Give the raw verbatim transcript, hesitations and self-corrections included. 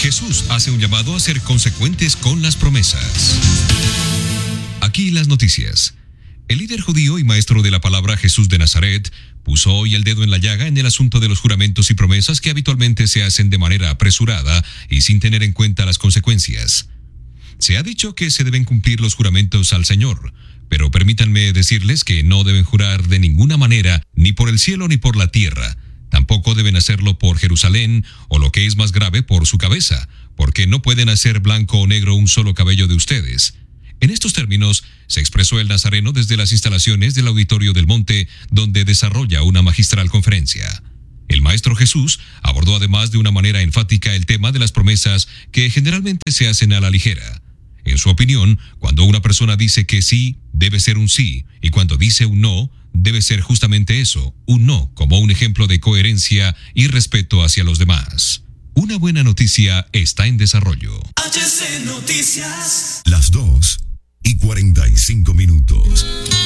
Jesús hace un llamado a ser consecuentes con las promesas. Aquí las noticias. El líder judío y maestro de la palabra Jesús de Nazaret puso hoy el dedo en la llaga en el asunto de los juramentos y promesas que habitualmente se hacen de manera apresurada y sin tener en cuenta las consecuencias. Se ha dicho que se deben cumplir los juramentos al Señor, pero permítanme decirles que no deben jurar de ninguna manera, ni por el cielo ni por la tierra. Tampoco deben hacerlo por Jerusalén, o lo que es más grave, por su cabeza, porque no pueden hacer blanco o negro un solo cabello de ustedes. En estos términos, se expresó el nazareno desde las instalaciones del Auditorio del Monte, donde desarrolla una magistral conferencia. El Maestro Jesús abordó además de una manera enfática el tema de las promesas que generalmente se hacen a la ligera. En su opinión, cuando una persona dice que sí, debe ser un sí, y cuando dice un no, debe ser justamente eso, un no, como un ejemplo de coherencia y respeto hacia los demás. Una buena noticia está en desarrollo. H C Noticias. Las dos y cuarenta y cinco minutos.